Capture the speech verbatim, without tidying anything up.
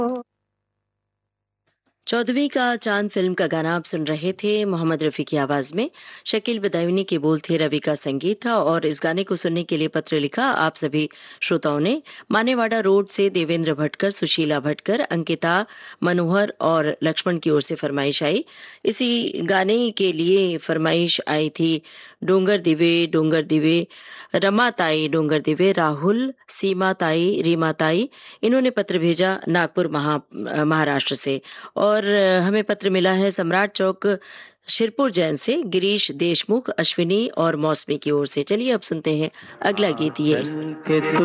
चौदहवीं का चांद फिल्म का गाना आप सुन रहे थे मोहम्मद रफी की आवाज में। शकील बदायूनी के बोल थे, रवि का संगीत था और इस गाने को सुनने के लिए पत्र लिखा आप सभी श्रोताओं ने। मानेवाड़ा रोड से देवेंद्र भटकर, सुशीला भटकर, अंकिता, मनोहर और लक्ष्मण की ओर से फरमाइश आई। इसी गाने के लिए फरमाइश आई थी डोंगर दिवे डोंगर दिवे, रमा ताई डोंगर दिवे, राहुल, सीमा ताई, रीमा ताई। इन्होंने पत्र भेजा नागपुर महा महाराष्ट्र से। और हमें पत्र मिला है सम्राट चौक शिरपुर जैन से गिरीश देशमुख, अश्विनी और मौसमी की ओर से। चलिए अब सुनते हैं अगला गीत ये।